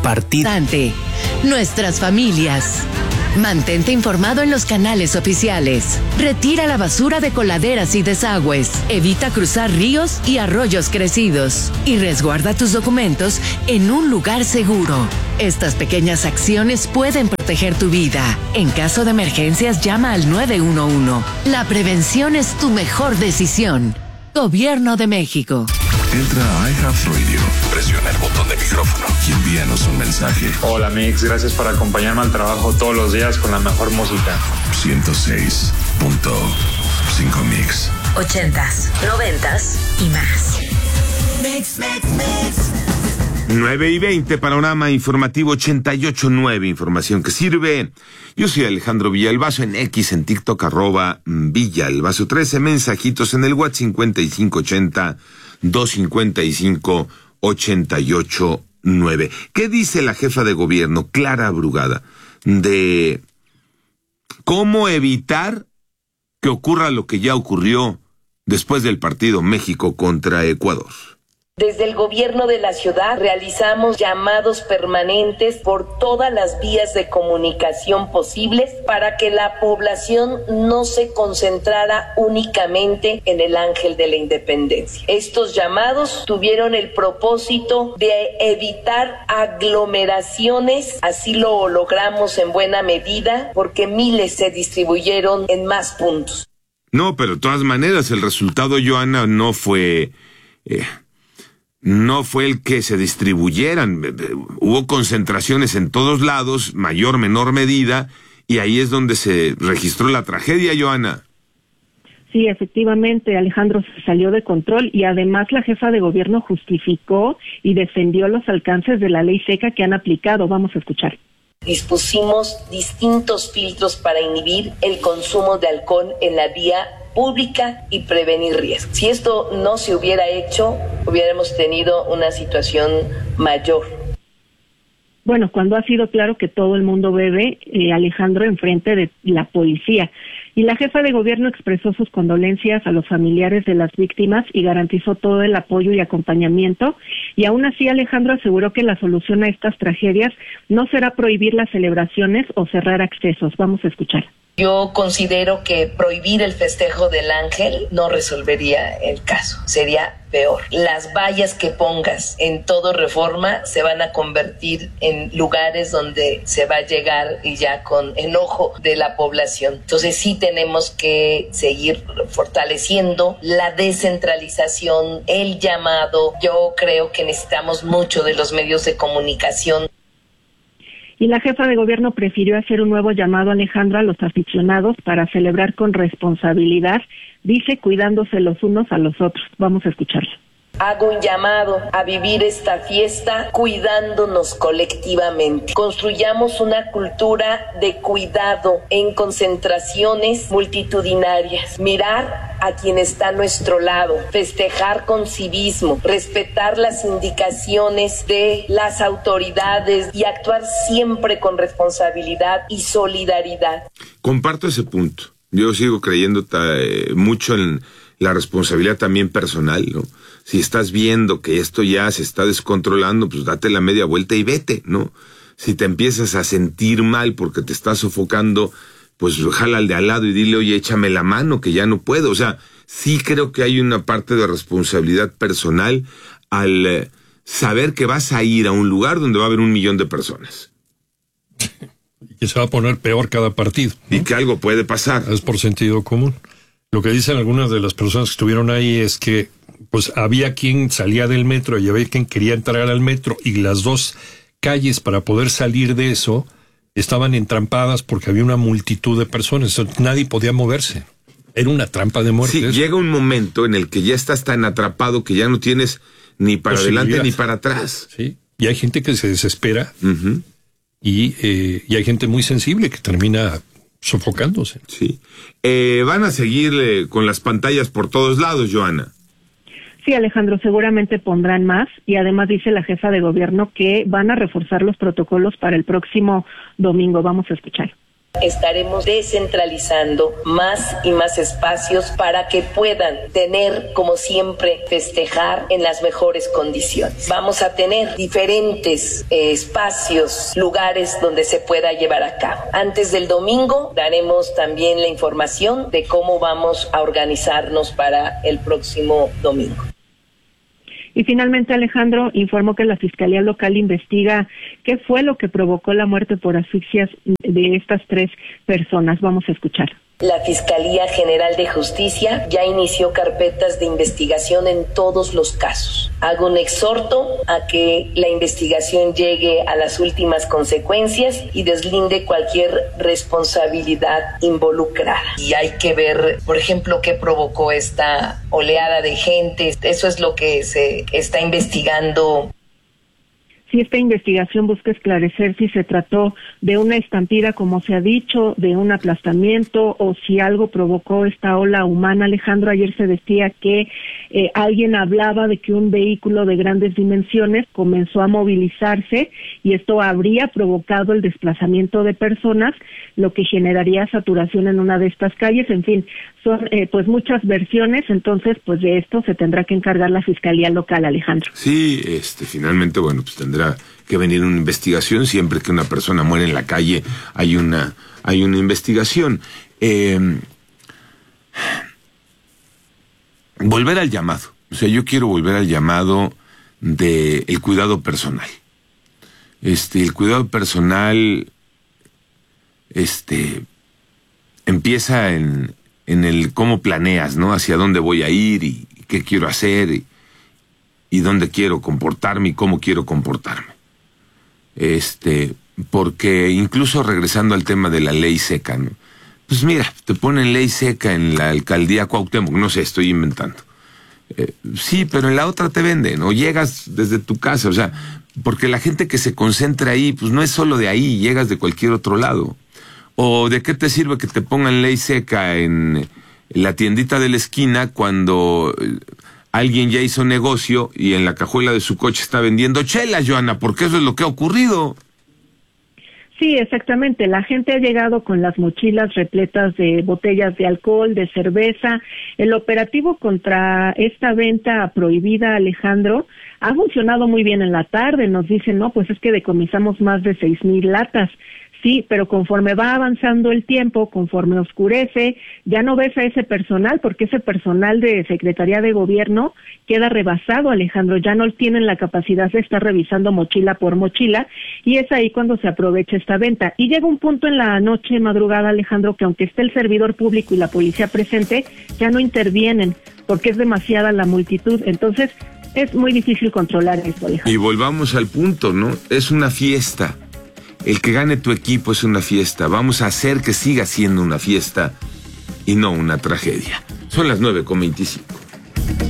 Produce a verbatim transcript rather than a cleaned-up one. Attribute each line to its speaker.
Speaker 1: partidante. Nuestras familias. Mantente informado en los canales oficiales. Retira la basura de coladeras y desagües. Evita cruzar ríos y arroyos crecidos. Y resguarda tus documentos en un lugar seguro. Estas pequeñas acciones pueden proteger tu vida. En caso de emergencias, llama al nueve uno uno. La prevención es tu mejor decisión. Gobierno de México.
Speaker 2: Entra a iHeartRadio, presiona el botón de micrófono y envíanos un mensaje.
Speaker 3: Hola Mix, gracias por acompañarme al trabajo todos los días con la mejor música.
Speaker 2: ciento seis punto cinco Mix.
Speaker 4: Ochentas, noventas y más.
Speaker 5: Mix, mix, mix.
Speaker 6: nueve y veinte, panorama informativo ochenta y ocho punto nueve, información que sirve. Yo soy Alejandro Villalbazo, en X, en TikTok, arroba Villalbazo trece, mensajitos en el WhatsApp cincuenta y cinco ochenta, doscientos cincuenta y cinco, ochenta y ocho nueve. ¿Qué dice la jefa de gobierno, Clara Brugada, de cómo evitar que ocurra lo que ya ocurrió después del partido México contra Ecuador?
Speaker 7: Desde el gobierno de la ciudad realizamos llamados permanentes por todas las vías de comunicación posibles para que la población no se concentrara únicamente en el Ángel de la Independencia. Estos llamados tuvieron el propósito de evitar aglomeraciones, así lo logramos en buena medida porque miles se distribuyeron en más puntos.
Speaker 6: No, pero de todas maneras el resultado, Joana, no fue... Eh... No fue el que se distribuyeran, hubo concentraciones en todos lados, mayor, menor medida, y ahí es donde se registró la tragedia, Joana.
Speaker 8: Sí, efectivamente, Alejandro, se salió de control y además la jefa de gobierno justificó y defendió los alcances de la ley seca que han aplicado. Vamos a escuchar.
Speaker 7: Dispusimos distintos filtros para inhibir el consumo de alcohol en la vía pública y prevenir riesgos. Si esto no se hubiera hecho, hubiéramos tenido una situación mayor.
Speaker 8: Bueno, cuando ha sido claro que todo el mundo bebe, eh, Alejandro, enfrente de la policía. Y la jefa de gobierno expresó sus condolencias a los familiares de las víctimas y garantizó todo el apoyo y acompañamiento. Y aún así, Alejandro aseguró que la solución a estas tragedias no será prohibir las celebraciones o cerrar accesos. Vamos a escuchar.
Speaker 7: Yo considero que prohibir el festejo del Ángel no resolvería el caso, sería peor. Las vallas que pongas en todo Reforma se van a convertir en lugares donde se va a llegar y ya con enojo de la población. Entonces sí tenemos que seguir fortaleciendo la descentralización, el llamado. Yo creo que necesitamos mucho de los medios de comunicación.
Speaker 8: Y la jefa de gobierno prefirió hacer un nuevo llamado, Alejandro, a los aficionados para celebrar con responsabilidad, dice, cuidándose los unos a los otros. Vamos a escucharlo.
Speaker 7: Hago un llamado a vivir esta fiesta cuidándonos colectivamente. Construyamos una cultura de cuidado en concentraciones multitudinarias. Mirar a quien está a nuestro lado, festejar con civismo, respetar las indicaciones de las autoridades y actuar siempre con responsabilidad y solidaridad.
Speaker 6: Comparto ese punto. Yo sigo creyendo eh, mucho en la responsabilidad también personal, ¿no? Si estás viendo que esto ya se está descontrolando, pues date la media vuelta y vete, ¿no? Si te empiezas a sentir mal porque te estás sofocando, pues jala al de al lado y dile, oye, échame la mano, que ya no puedo. O sea, sí creo que hay una parte de responsabilidad personal al eh, saber que vas a ir a un lugar donde va a haber un millón de personas.
Speaker 9: Y que se va a poner peor cada partido, ¿no?
Speaker 6: Y que algo puede pasar.
Speaker 9: Es por sentido común. Lo que dicen algunas de las personas que estuvieron ahí es que pues había quien salía del metro y había quien quería entrar al metro y las dos calles para poder salir de eso estaban entrampadas porque había una multitud de personas, entonces nadie podía moverse. Era una trampa de muerte.
Speaker 6: Sí,
Speaker 9: eso.
Speaker 6: Llega un momento en el que ya estás tan atrapado que ya no tienes ni para adelante ni para atrás.
Speaker 9: Sí, y hay gente que se desespera
Speaker 6: uh-huh.
Speaker 9: y, eh, y hay gente muy sensible que termina sofocándose.
Speaker 6: Sí. Eh, van a seguir eh, con las pantallas por todos lados, Joana.
Speaker 8: Sí, Alejandro, seguramente pondrán más y además dice la jefa de gobierno que van a reforzar los protocolos para el próximo domingo. Vamos a escuchar.
Speaker 7: Estaremos descentralizando más y más espacios para que puedan tener, como siempre, festejar en las mejores condiciones. Vamos a tener diferentes eh, espacios, lugares donde se pueda llevar a cabo. Antes del domingo daremos también la información de cómo vamos a organizarnos para el próximo domingo.
Speaker 8: Y finalmente, Alejandro informó que la Fiscalía Local investiga qué fue lo que provocó la muerte por asfixias de estas tres personas. Vamos a escuchar.
Speaker 7: La Fiscalía General de Justicia ya inició carpetas de investigación en todos los casos. Hago un exhorto a que la investigación llegue a las últimas consecuencias y deslinde cualquier responsabilidad involucrada. Y hay que ver, por ejemplo, qué provocó esta oleada de gente. Eso es lo que se está investigando.
Speaker 8: Si esta investigación busca esclarecer si se trató de una estampida, como se ha dicho, de un aplastamiento, o si algo provocó esta ola humana. Alejandro, ayer se decía que eh, alguien hablaba de que un vehículo de grandes dimensiones comenzó a movilizarse y esto habría provocado el desplazamiento de personas, lo que generaría saturación en una de estas calles. En fin, son eh, pues muchas versiones. Entonces, pues de esto se tendrá que encargar la Fiscalía Local, Alejandro.
Speaker 6: Sí, este, finalmente, bueno, pues tendrá que venir una investigación. Siempre que una persona muere en la calle hay una hay una investigación. Eh, volver al llamado. O sea, yo quiero volver al llamado de el cuidado personal. Este, el cuidado personal, este, empieza en en el cómo planeas, ¿no? Hacia dónde voy a ir y qué quiero hacer y, y dónde quiero comportarme y cómo quiero comportarme. Este, porque incluso regresando al tema de la ley seca, ¿no? Pues mira, te ponen ley seca en la alcaldía Cuauhtémoc, no sé, estoy inventando. Eh, sí, pero en la otra te venden, o llegas desde tu casa, o sea, porque la gente que se concentra ahí, pues no es solo de ahí, llegas de cualquier otro lado. ¿O de qué te sirve que te pongan ley seca en la tiendita de la esquina cuando alguien ya hizo negocio y en la cajuela de su coche está vendiendo chelas, Joana? Porque eso es lo que ha ocurrido.
Speaker 8: Sí, exactamente. La gente ha llegado con las mochilas repletas de botellas de alcohol, de cerveza. El operativo contra esta venta prohibida, Alejandro, ha funcionado muy bien en la tarde. Nos dicen, no, pues es que decomisamos más de seis mil latas. Sí, pero conforme va avanzando el tiempo, conforme oscurece, ya no ves a ese personal, porque ese personal de Secretaría de Gobierno queda rebasado, Alejandro. Ya no tienen la capacidad de estar revisando mochila por mochila, y es ahí cuando se aprovecha esta venta. Y llega un punto en la noche, madrugada, Alejandro, que aunque esté el servidor público y la policía presente, ya no intervienen, porque es demasiada la multitud. Entonces, es muy difícil controlar esto, Alejandro.
Speaker 6: Y volvamos al punto, ¿no? Es una fiesta. El que gane tu equipo es una fiesta. Vamos a hacer que siga siendo una fiesta y no una tragedia. Son las nueve con veinticinco.